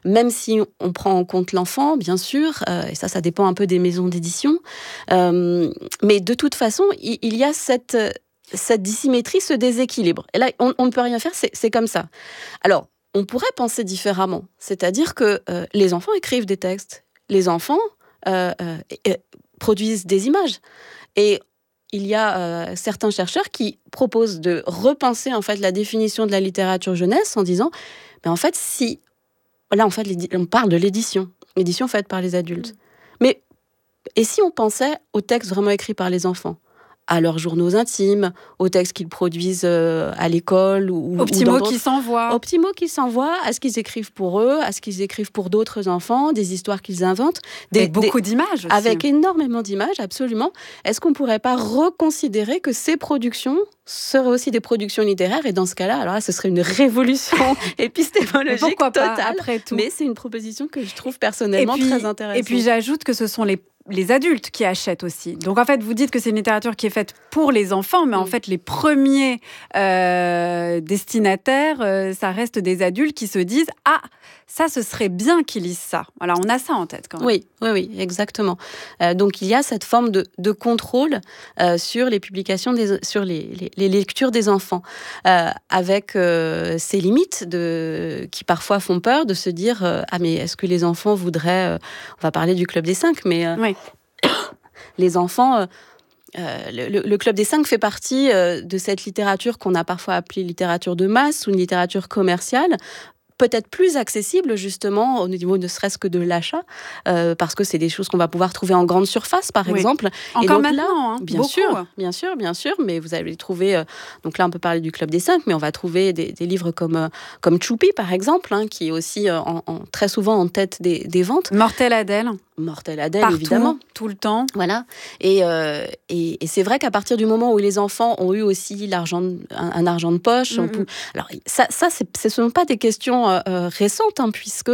même si on prend en compte l'enfant, bien sûr, et ça dépend un peu des maisons d'édition, mais de toute façon, il y a cette dissymétrie, ce déséquilibre. Et là, on ne peut rien faire, c'est comme ça. Alors, on pourrait penser différemment, c'est-à-dire que les enfants écrivent des textes, les enfants produisent des images, et il y a certains chercheurs qui proposent de repenser en fait la définition de la littérature jeunesse en disant, mais en fait, si là en fait on parle de l'édition faite par les adultes, mais et si on pensait aux textes vraiment écrits par les enfants, à leurs journaux intimes, aux textes qu'ils produisent à l'école aux petits mots qu'ils s'envoient. Aux petits mots qu'ils s'envoient, à ce qu'ils écrivent pour eux, à ce qu'ils écrivent pour d'autres enfants, des histoires qu'ils inventent. Avec beaucoup d'images aussi. Avec énormément d'images, absolument. Est-ce qu'on ne pourrait pas reconsidérer que ces productions seraient aussi des productions littéraires ? Et dans ce cas-là, alors là, ce serait une révolution épistémologique totale. Pas, après tout. Mais c'est une proposition que je trouve personnellement très intéressante. Et puis j'ajoute que ce sont les adultes qui achètent aussi. Donc en fait, vous dites que c'est une littérature qui est faite pour les enfants, mais en fait, les premiers destinataires, ça reste des adultes qui se disent « Ah, ça, ce serait bien qu'ils lisent ça ». Alors, on a ça en tête quand même. Oui, exactement. Donc, il y a cette forme de contrôle sur les publications, sur les lectures des enfants, avec ces limites qui parfois font peur de se dire « Ah, mais est-ce que les enfants voudraient… » On va parler du Club des 5, mais oui. Les enfants… le Club des 5 fait partie de cette littérature qu'on a parfois appelée littérature de masse ou une littérature commerciale, peut-être plus accessible justement au niveau ne serait-ce que de l'achat, parce que c'est des choses qu'on va pouvoir trouver en grande surface par exemple. Encore maintenant, bien sûr, mais vous allez trouver, donc là on peut parler du Club des 5, mais on va trouver des livres comme Choupi par exemple, qui est aussi très souvent en tête des ventes. Mortel Adèle, partout, évidemment. Tout le temps. Voilà. Et c'est vrai qu'à partir du moment où les enfants ont eu aussi un argent de poche, alors ça ce ne sont pas des questions récentes, puisque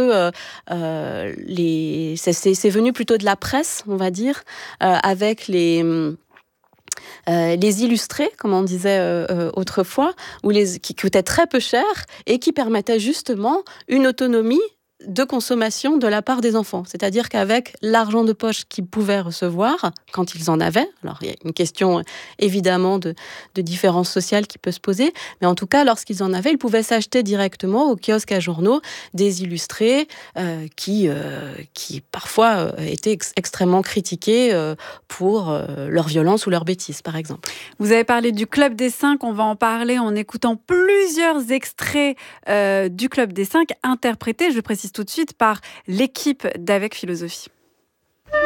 c'est venu plutôt de la presse, on va dire, avec les illustrés, comme on disait autrefois, qui coûtaient très peu cher et qui permettaient justement une autonomie de consommation de la part des enfants. C'est-à-dire qu'avec l'argent de poche qu'ils pouvaient recevoir, quand ils en avaient, alors il y a une question évidemment de différence sociale qui peut se poser, mais en tout cas, lorsqu'ils en avaient, ils pouvaient s'acheter directement au kiosque à journaux des illustrés qui parfois étaient extrêmement critiqués pour leur violence ou leur bêtise, par exemple. Vous avez parlé du Club des 5, on va en parler en écoutant plusieurs extraits du Club des 5 interprétés, je précise tout de suite, par l'équipe d'Avec Philosophie.